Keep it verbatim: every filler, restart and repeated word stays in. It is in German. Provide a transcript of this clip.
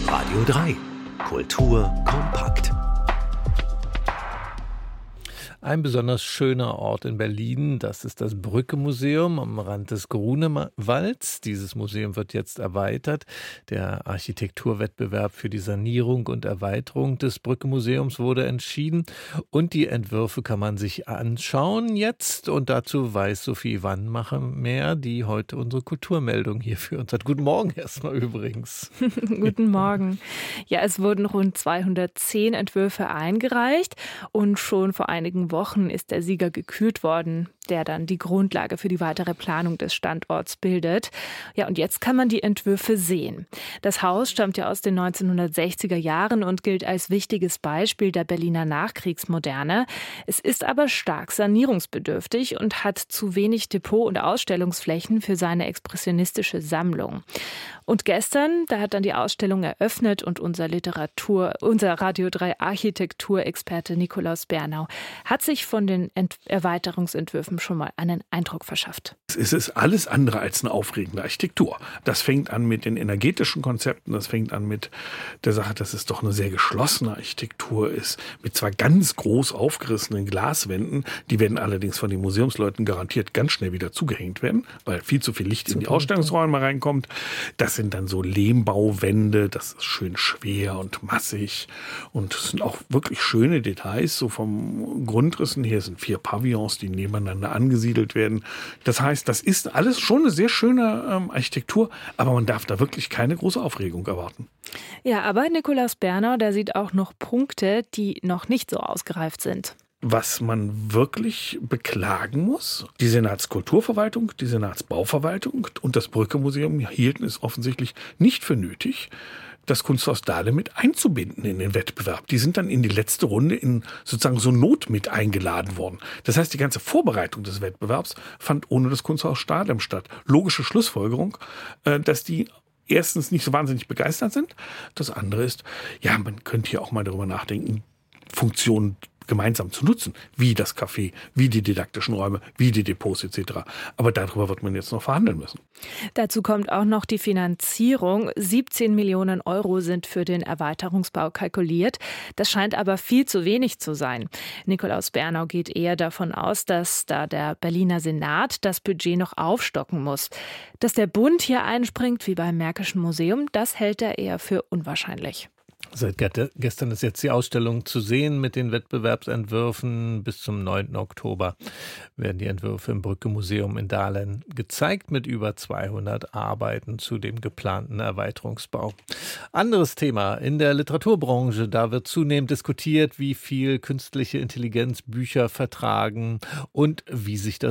Radio drei. Kultur kompakt. Ein besonders schöner Ort in Berlin, das ist das Brücke-Museum am Rand des Grunewalds. Dieses Museum wird jetzt erweitert. Der Architekturwettbewerb für die Sanierung und Erweiterung des Brücke-Museums wurde entschieden und die Entwürfe kann man sich anschauen jetzt. Und dazu weiß Sophie Wannmacher mehr, die heute unsere Kulturmeldung hier für uns hat. Guten Morgen erstmal übrigens. Guten Morgen. Ja, es wurden rund zweihundertzehn Entwürfe eingereicht und schon vor einigen Wochen ist der Sieger gekürt worden, der dann die Grundlage für die weitere Planung des Standorts bildet. Ja, und jetzt kann man die Entwürfe sehen. Das Haus stammt ja aus den neunzehnhundertsechziger Jahren und gilt als wichtiges Beispiel der Berliner Nachkriegsmoderne. Es ist aber stark sanierungsbedürftig und hat zu wenig Depot- und Ausstellungsflächen für seine expressionistische Sammlung. Und gestern, da hat dann die Ausstellung eröffnet und unser Literatur, unser Radio drei Architekturexperte Nikolaus Bernau hat sich von den Ent- Erweiterungsentwürfen schon mal einen Eindruck verschafft. Es ist alles andere als eine aufregende Architektur. Das fängt an mit den energetischen Konzepten, das fängt an mit der Sache, dass es doch eine sehr geschlossene Architektur ist, mit zwar ganz groß aufgerissenen Glaswänden, die werden allerdings von den Museumsleuten garantiert ganz schnell wieder zugehängt werden, weil viel zu viel Licht in die Ausstellungsräume reinkommt. Das sind dann so Lehmbauwände, das ist schön schwer und massig und es sind auch wirklich schöne Details, so vom Grundrissen her sind vier Pavillons, die nebeneinander angesiedelt werden. Das heißt, das ist alles schon eine sehr schöne ähm, Architektur, aber man darf da wirklich keine große Aufregung erwarten. Ja, aber Nikolaus Bernau, der sieht auch noch Punkte, die noch nicht so ausgereift sind. Was man wirklich beklagen muss, die Senatskulturverwaltung, die Senatsbauverwaltung und das Brücke-Museum hielten es offensichtlich nicht für nötig, das Kunsthaus Dahle mit einzubinden in den Wettbewerb. Die sind dann in die letzte Runde in sozusagen so Not mit eingeladen worden. Das heißt, die ganze Vorbereitung des Wettbewerbs fand ohne das Kunsthaus Dahlem statt. Logische Schlussfolgerung, dass die erstens nicht so wahnsinnig begeistert sind. Das andere ist, ja, man könnte hier auch mal darüber nachdenken, Funktionen gemeinsam zu nutzen, wie das Café, wie die didaktischen Räume, wie die Depots et cetera. Aber darüber wird man jetzt noch verhandeln müssen. Dazu kommt auch noch die Finanzierung. siebzehn Millionen Euro sind für den Erweiterungsbau kalkuliert. Das scheint aber viel zu wenig zu sein. Nikolaus Bernau geht eher davon aus, dass da der Berliner Senat das Budget noch aufstocken muss. Dass der Bund hier einspringt, wie beim Märkischen Museum, das hält er eher für unwahrscheinlich. Seit gestern ist jetzt die Ausstellung zu sehen mit den Wettbewerbsentwürfen. Bis zum neunten Oktober werden die Entwürfe im Brücke-Museum in Dahlem gezeigt mit über zweihundert Arbeiten zu dem geplanten Erweiterungsbau. Anderes Thema in der Literaturbranche. Da wird zunehmend diskutiert, wie viel künstliche Intelligenz Bücher vertragen und wie sich das